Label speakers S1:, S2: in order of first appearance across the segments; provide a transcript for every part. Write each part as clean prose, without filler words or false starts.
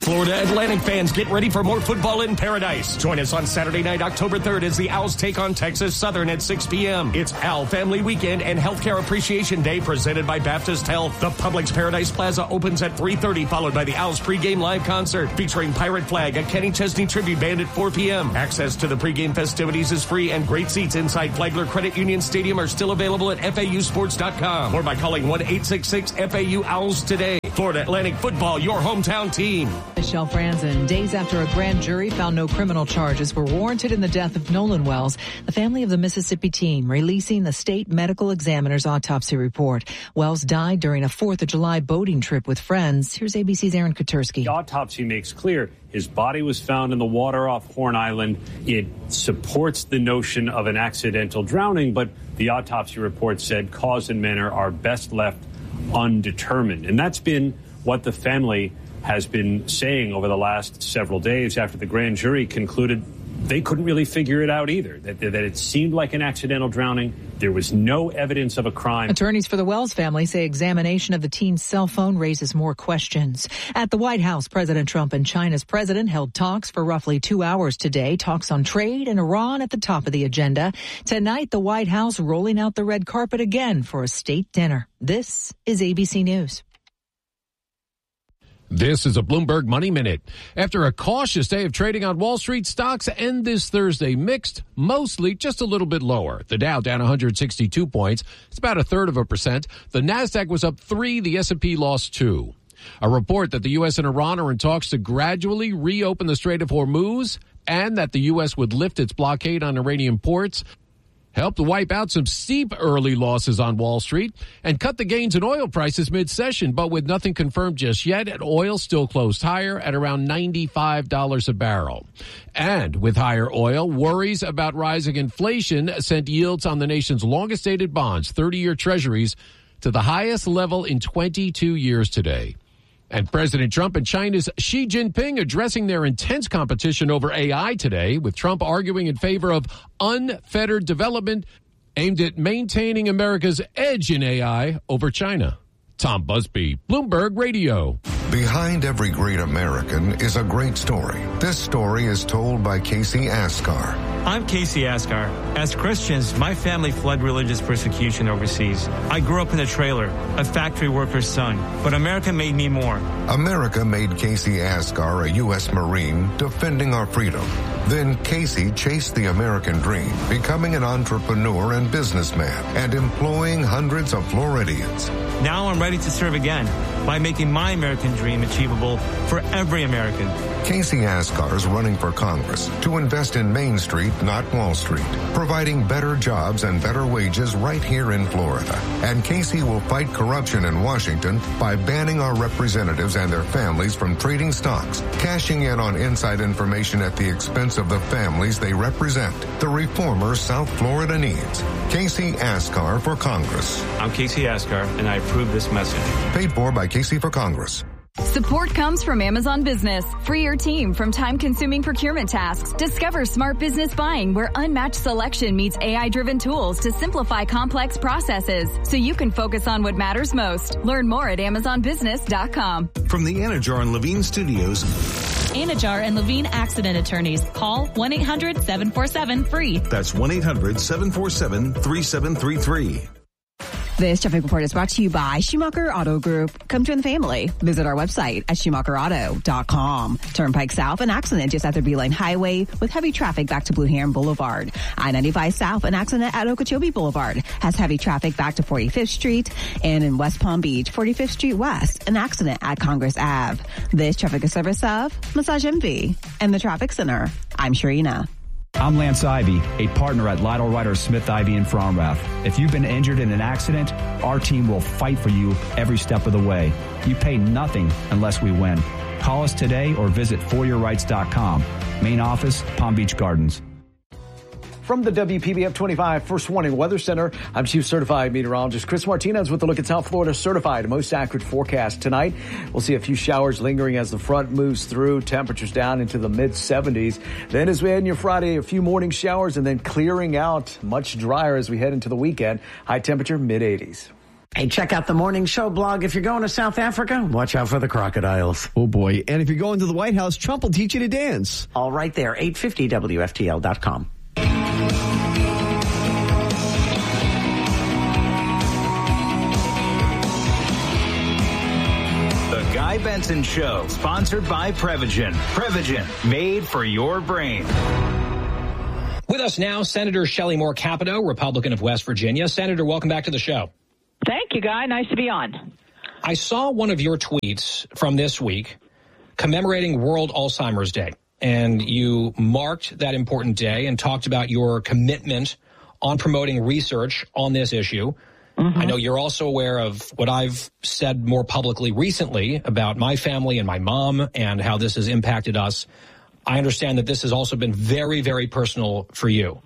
S1: Florida Atlantic fans, get ready for more football in paradise. Join us on Saturday night, October 3rd, as the Owls take on Texas Southern at 6 p.m. It's Owl Family Weekend and Healthcare Appreciation Day presented by Baptist Health. The Publix Paradise Plaza opens at 3:30, followed by the Owls pregame live concert featuring Pirate Flag, a Kenny Chesney tribute band at 4 p.m. Access to the pregame festivities is free, and great seats inside Flagler Credit Union Stadium are still available at FAUsports.com or by calling 1-866-FAU-OWLS today. Florida Atlantic football, your hometown team.
S2: Michelle Franzen, days after a grand jury found no criminal charges were warranted in the death of Nolan Wells, the family of the Mississippi team releasing the state medical examiner's autopsy report. Wells died during a 4th of July boating trip with friends. Here's ABC's Aaron Katersky.
S3: The autopsy makes clear his body was found in the water off Horn Island. It supports the notion of an accidental drowning, but the autopsy report said cause and manner are best left undetermined. And that's been what the family has been saying over the last several days after the grand jury concluded they couldn't really figure it out either, that it seemed like an accidental drowning. There was no evidence of a crime.
S2: Attorneys for the Wells family say examination of the teen's cell phone raises more questions. At the White House, President Trump and China's president held talks for roughly 2 hours today. Talks on trade and Iran at the top of the agenda. Tonight, the White House rolling out the red carpet again for a state dinner. This is ABC News.
S4: This is a Bloomberg Money Minute. After a cautious day of trading on Wall Street, stocks end this Thursday mixed, mostly just a little bit lower. The Dow down 162 points. It's about 0.33%. The Nasdaq was up 3. The S&P lost 2. A report that the U.S. and Iran are in talks to gradually reopen the Strait of Hormuz and that the U.S. would lift its blockade on Iranian ports helped wipe out some steep early losses on Wall Street and cut the gains in oil prices mid-session, but with nothing confirmed just yet, oil still closed higher at around $95 a barrel. And with higher oil, worries about rising inflation sent yields on the nation's longest-dated bonds, 30-year treasuries, to the highest level in 22 years today. And President Trump and China's Xi Jinping addressing their intense competition over AI today, with Trump arguing in favor of unfettered development aimed at maintaining America's edge in AI over China. Tom Busby, Bloomberg Radio.
S5: Behind every great American is a great story. This story is told by Casey Askar.
S6: I'm Casey Askar. As Christians, my family fled religious persecution overseas. I grew up in a trailer, a factory worker's son, but America made me more.
S5: America made Casey Askar a U.S. Marine defending our freedom. Then Casey chased the American dream, becoming an entrepreneur and businessman and employing hundreds of Floridians.
S6: Now I'm ready to serve again by making my American dream achievable for every American.
S5: Casey Askar is running for Congress to invest in Main Street, not Wall Street, providing better jobs and better wages right here in Florida. And Casey will fight corruption in Washington by banning our representatives and their families from trading stocks, cashing in on inside information at the expense of the families they represent. The reformers South Florida needs. Casey Askar for Congress.
S6: I'm Casey Askar, and I approve this message.
S5: Paid for by Casey for Congress.
S7: Support comes from Amazon Business. Free your team from time-consuming procurement tasks. Discover smart business buying where unmatched selection meets AI-driven tools to simplify complex processes so you can focus on what matters most. Learn more at AmazonBusiness.com.
S8: From the Anajar and Levine Studios.
S9: Anajar and Levine Accident Attorneys. Call 1-800-747-FREE.
S8: That's 1-800-747-3733.
S10: This traffic report is brought to you by Schumacher Auto Group. Come join the family. Visit our website at SchumacherAuto.com. Turnpike South, an accident just after Beeline Highway with heavy traffic back to Blue Heron Boulevard. I-95 South, an accident at Okeechobee Boulevard has heavy traffic back to 45th Street. And in West Palm Beach, 45th Street West, an accident at Congress Ave. This traffic is service of Massage Envy and the Traffic Center. I'm Sharina.
S11: I'm Lance Ivy, a partner at Lytle Ryder Smith Ivy in Fromrath. If you've been injured in an accident, our team will fight for you every step of the way. You pay nothing unless we win. Call us today or visit foryourrights.com. Main office, Palm Beach Gardens.
S12: From the WPBF 25 First Warning Weather Center, I'm Chief Certified Meteorologist Chris Martinez with a look at South Florida's certified most accurate forecast tonight. We'll see a few showers lingering as the front moves through, temperatures down into the mid-70s. Then as we head into Friday, a few morning showers and then clearing out, much drier as we head into the weekend. High temperature, mid-80s.
S13: Hey, check out the Morning Show blog. If you're going to South Africa, watch out for the crocodiles.
S14: Oh, boy. And if you're going to the White House, Trump will teach you to dance.
S13: All right there, 850WFTL.com.
S15: The Guy Benson Show, sponsored by Prevagen. Prevagen, made for your brain.
S16: With us now, Senator Shelley Moore Capito, Republican of West Virginia. Senator, welcome back to the show.
S17: Thank you, Guy. Nice to be on.
S16: I saw one of your tweets from this week commemorating World Alzheimer's Day, and you marked that important day and talked about your commitment on promoting research on this issue. Mm-hmm. I know you're also aware of what I've said more publicly recently about my family and my mom and how this has impacted us. I understand that this has also been very, very personal for you.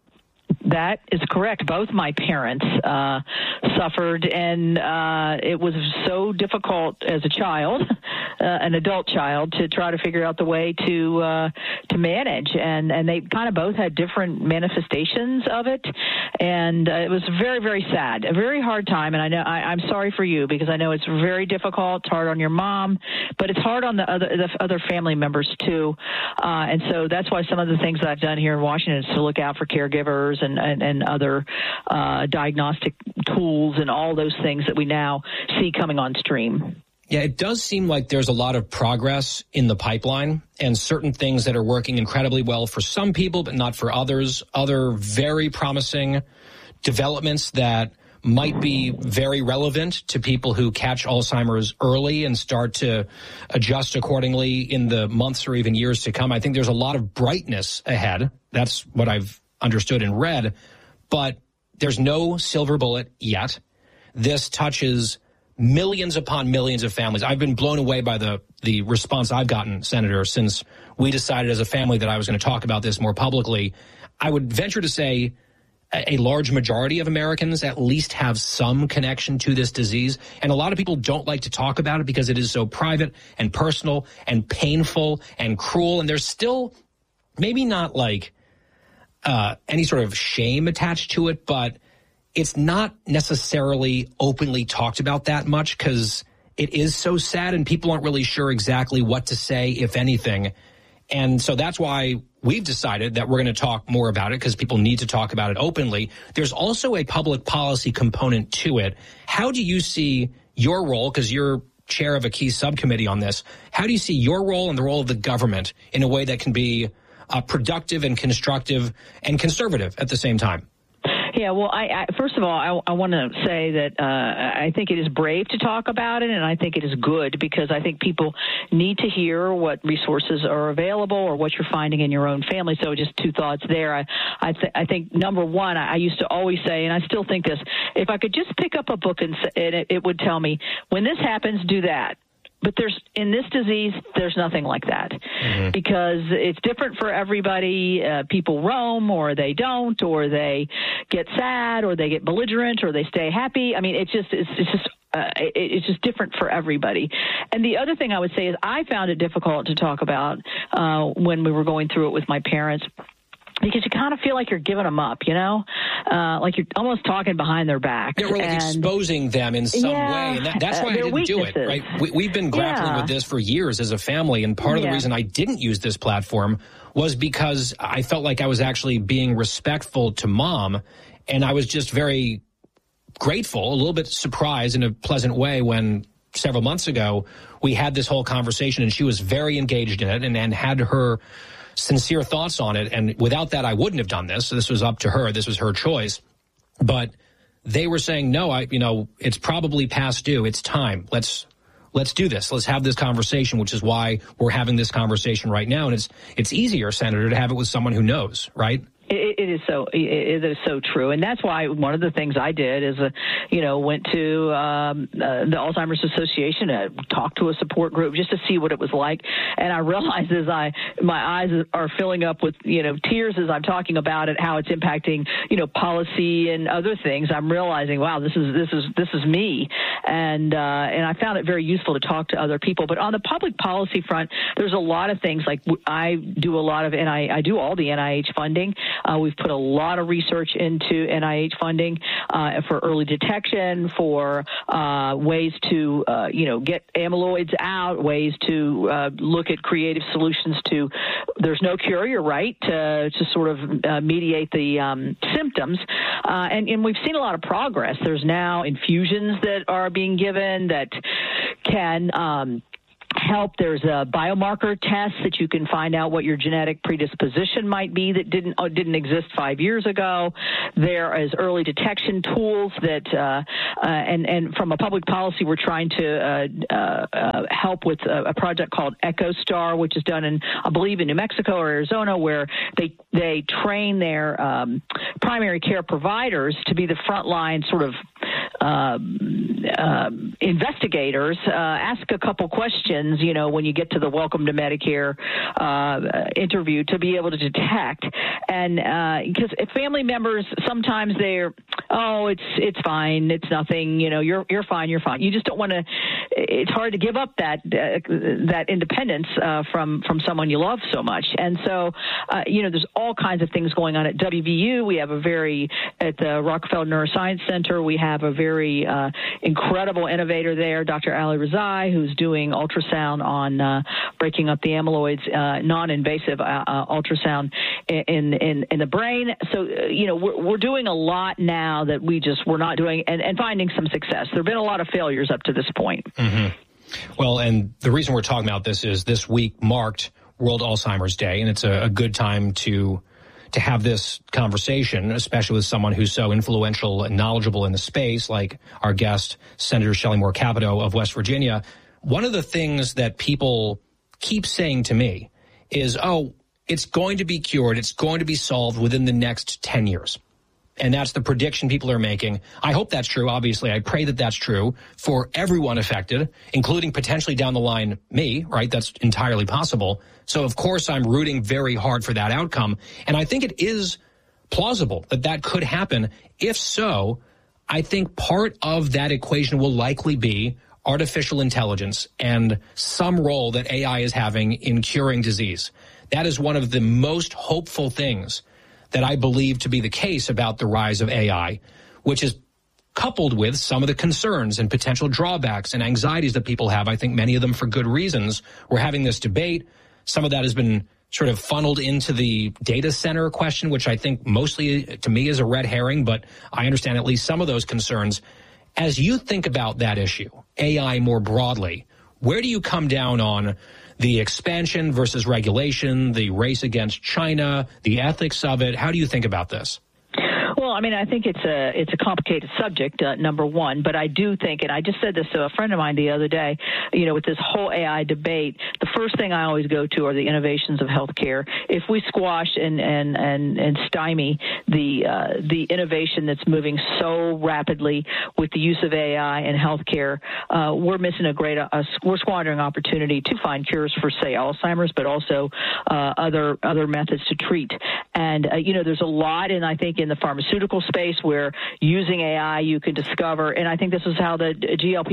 S17: That is correct. Both my parents suffered, and it was so difficult as a child, an adult child, to try to figure out the way to manage. And they kind of both had different manifestations of it, and it was very, very sad, a very hard time. And I know I'm sorry for you because I know it's very difficult. It's hard on your mom, but it's hard on the other family members too. And so that's why some of the things that I've done here in Washington is to look out for caregivers and other diagnostic tools and all those things that we now see coming on stream.
S16: Yeah, it does seem like there's a lot of progress in the pipeline and certain things that are working incredibly well for some people, but not for others. Other very promising developments that might be very relevant to people who catch Alzheimer's early and start to adjust accordingly in the months or even years to come. I think there's a lot of brightness ahead. That's what I've understood and read, but there's no silver bullet yet. This touches millions upon millions of families. I've been blown away by the response I've gotten, Senator, since we decided as a family that I was going to talk about this more publicly. I would venture to say a large majority of Americans at least have some connection to this disease. And a lot of people don't like to talk about it because it is so private and personal and painful and cruel. And there's still maybe not like any sort of shame attached to it, but it's not necessarily openly talked about that much because it is so sad and people aren't really sure exactly what to say, if anything. And so that's why we've decided that we're going to talk more about it because people need to talk about it openly. There's also a public policy component to it. How do you see your role, because you're chair of a key subcommittee on this, how do you see your role and the role of the government in a way that can be productive and constructive and conservative at the same time?
S17: Yeah, well, I first of all, I want to say that I think it is brave to talk about it, and I think it is good because I think people need to hear what resources are available or what you're finding in your own family. So just two thoughts there. I think, number one, I used to always say, and I still think this, if I could just pick up a book and it would tell me, when this happens, do that. But in this disease, there's nothing like that because it's different for everybody. People roam or they don't, or they get sad or they get belligerent or they stay happy. I mean, it's just different for everybody. And the other thing I would say is I found it difficult to talk about when we were going through it with my parents, because you kind of feel like you're giving them up, like you're almost talking behind their back.
S16: Yeah, we're like exposing them in some way. And that's why I didn't do it, right? We've been grappling with this for years as a family. And part of the reason I didn't use this platform was because I felt like I was actually being respectful to Mom. And I was just very grateful, a little bit surprised in a pleasant way when several months ago we had this whole conversation and she was very engaged in it and had her sincere thoughts on it. And without that, I wouldn't have done this. So this was up to her. This was her choice. But they were saying, no, it's probably past due. It's time. Let's do this. Let's have this conversation, which is why we're having this conversation right now. And it's easier, Senator, to have it with someone who knows, right?
S17: It is so true. And that's why one of the things I did is, went to the Alzheimer's Association and talked to a support group just to see what it was like. And I realized my eyes are filling up with, tears as I'm talking about it, how it's impacting, policy and other things. I'm realizing, wow, this is me. And I found it very useful to talk to other people. But on the public policy front, there's a lot of things like I do a lot of, and I do all the NIH funding. We've put a lot of research into NIH funding for early detection, for ways to, get amyloids out, ways to look at creative solutions to, there's no cure, you're right, to sort of mediate the symptoms. And we've seen a lot of progress. There's now infusions that are being given that can help. There's a biomarker test that you can find out what your genetic predisposition might be that didn't exist 5 years ago. There is early detection tools that, and from a public policy, we're trying to help with a project called EchoStar, which is done in, I believe, in New Mexico or Arizona, where they train their primary care providers to be the frontline sort of investigators. Ask a couple questions, when you get to the Welcome to Medicare interview, to be able to detect. And because family members, sometimes they're, it's fine, it's nothing, you're fine. You just don't want to. It's hard to give up that independence from someone you love so much. And so, there's all kinds of things going on at WVU. We have at the Rockefeller Neuroscience Center, we have a very incredible innovator there, Dr. Ali Rezai, who's doing ultrasound on breaking up the amyloids, non-invasive ultrasound in the brain. So, we're doing a lot now that we're not doing, and finding some success. There have been a lot of failures up to this point.
S16: Mm-hmm. Well, and the reason we're talking about this is this week marked World Alzheimer's Day, and it's a good time to have this conversation, especially with someone who's so influential and knowledgeable in the space, like our guest, Senator Shelley Moore Capito of West Virginia. One of the things that people keep saying to me is, it's going to be cured, it's going to be solved within the next 10 years. And that's the prediction people are making. I hope that's true, obviously. I pray that that's true for everyone affected, including potentially down the line me, right? That's entirely possible. So, of course, I'm rooting very hard for that outcome. And I think it is plausible that could happen. If so, I think part of that equation will likely be artificial intelligence and some role that AI is having in curing disease. That is one of the most hopeful things that I believe to be the case about the rise of AI, which is coupled with some of the concerns and potential drawbacks and anxieties that people have. I think many of them for good reasons. We're having this debate. Some of that has been sort of funneled into the data center question, which I think mostly to me is a red herring, but I understand at least some of those concerns. As you think about that issue, AI more broadly, where do you come down on the expansion versus regulation, the race against China, the ethics of it? How do you think about this?
S17: Well, I think it's a complicated subject, number one, but I do think, and I just said this to a friend of mine the other day, with this whole AI debate, the first thing I always go to are the innovations of healthcare. If we squash and stymie the innovation that's moving so rapidly with the use of AI in healthcare, we're missing we're squandering opportunity to find cures for, say, Alzheimer's, but also other methods to treat. And there's a lot, and I think in the pharmaceutical space where using AI you can discover, and I think this is how the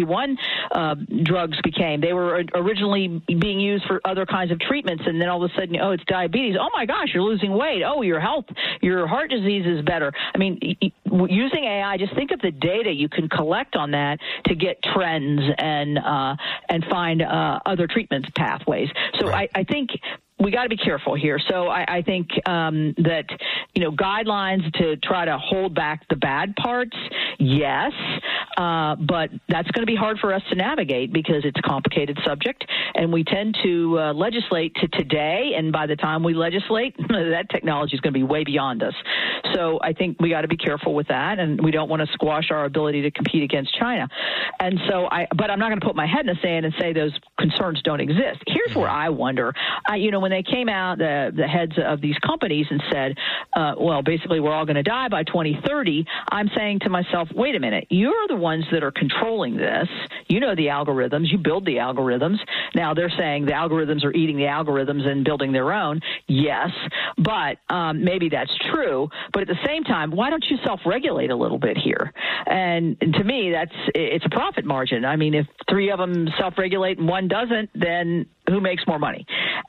S17: GLP-1 drugs became. They were originally being used for other kinds of treatments, and then all of a sudden, it's diabetes. Oh my gosh, you're losing weight. Oh, your heart disease is better. Using AI, just think of the data you can collect on that to get trends and find other treatment pathways. So right. I think we got to be careful here. So I think that, guidelines to try to hold back the bad parts, yes, but that's going to be hard for us to navigate because it's a complicated subject, and we tend to legislate to today, and by the time we legislate, that technology is going to be way beyond us. So I think we got to be careful with that, and we don't want to squash our ability to compete against China. And so but I'm not going to put my head in the sand and say those concerns don't exist. Here's where I wonder, when they came out, the heads of these companies and said, basically we're all going to die by 2030, I'm saying to myself, wait a minute, you're the ones that are controlling this. You know the algorithms. You build the algorithms. Now they're saying the algorithms are eating the algorithms and building their own. Yes, but maybe that's true. But at the same time, why don't you self-regulate a little bit here? And to me, it's a profit margin. If three of them self-regulate and one doesn't, then who makes more money?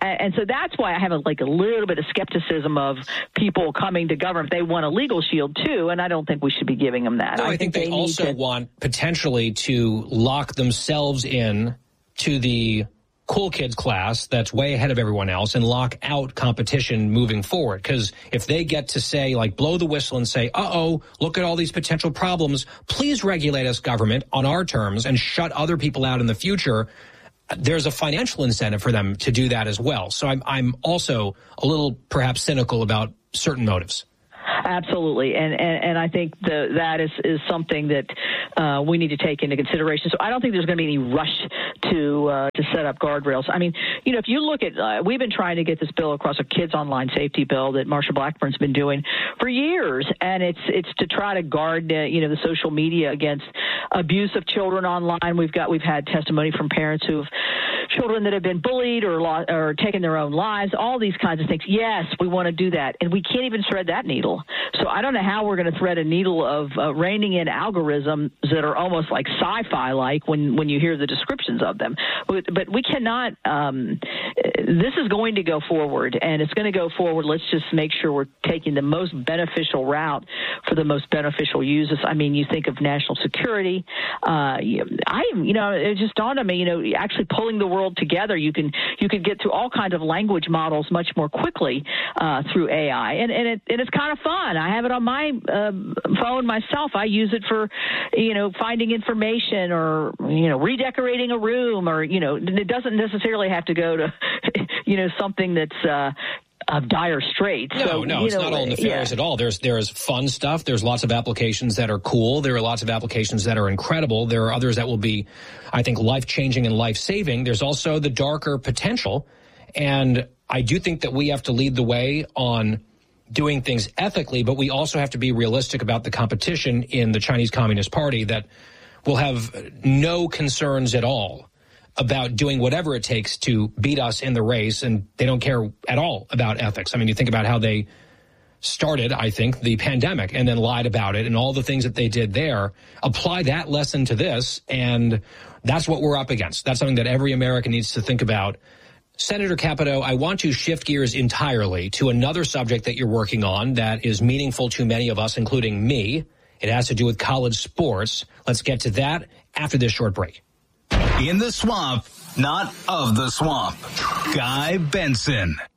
S17: And so that's why I have a little bit of skepticism of people coming to government. They want a legal shield too, and I don't think we should be giving them that.
S16: No, I think they also want potentially to lock themselves in to the cool kids class that's way ahead of everyone else and lock out competition moving forward. Because if they get to say, blow the whistle and say, look at all these potential problems, please regulate us, government, on our terms and shut other people out in the future, there's a financial incentive for them to do that as well. So I'm also a little perhaps cynical about certain motives.
S17: Absolutely, and I think that is something that we need to take into consideration. So I don't think there's going to be any rush to set up guardrails. I mean, if you look at, we've been trying to get this bill across, a kids online safety bill that Marsha Blackburn's been doing for years, and it's to try to guard the social media against abuse of children online. We've had testimony from parents who've children that have been bullied or taken their own lives, all these kinds of things. Yes, we want to do that, and we can't even thread that needle. So I don't know how we're going to thread a needle of reining in algorithms that are almost like sci-fi like when you hear the descriptions of them. But we cannot, this is going to go forward, and it's going to go forward. Let's just make sure we're taking the most beneficial route for the most beneficial users. I mean, you think of national security. It just dawned on me, actually pulling the world together, you could get to all kinds of language models much more quickly through AI, and it's kind of fun. I have it on my phone myself. I use it for finding information or redecorating a room, or it doesn't necessarily have to go to something that's of dire straits.
S16: No, it's not all nefarious at all. There's fun stuff. There's lots of applications that are cool. There are lots of applications that are incredible. There are others that will be, I think, life-changing and life-saving. There's also the darker potential. And I do think that we have to lead the way on doing things ethically, but we also have to be realistic about the competition in the Chinese Communist Party that will have no concerns at all about doing whatever it takes to beat us in the race, and they don't care at all about ethics. I mean, you think about how they started, I think, the pandemic and then lied about it and all the things that they did there. Apply that lesson to this, and that's what we're up against. That's something that every American needs to think about. Senator Capito, I want to shift gears entirely to another subject that you're working on that is meaningful to many of us, including me. It has to do with college sports. Let's get to that after this short break.
S15: In the swamp, not of the swamp. Guy Benson.